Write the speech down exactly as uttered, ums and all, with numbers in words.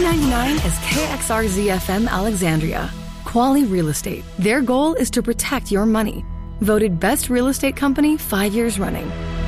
ninety-nine is K X R Z F M Alexandria. Quality Real Estate. Their goal is to protect your money. Voted Best Real Estate Company five years running.